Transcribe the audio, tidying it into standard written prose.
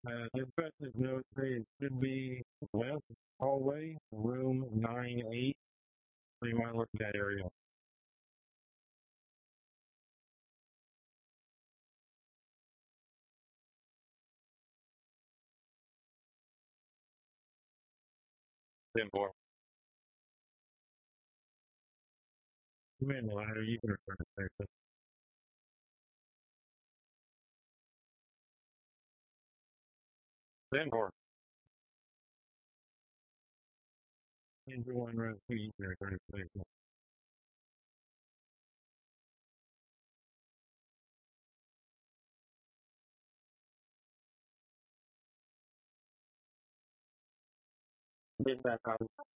The impressive note say it should be west hallway, room 9-8. So you want to look at that area. Then four. You in the ladder, you can return to Texas. Then four. Into one row, two, you can return to Texas. Get back out.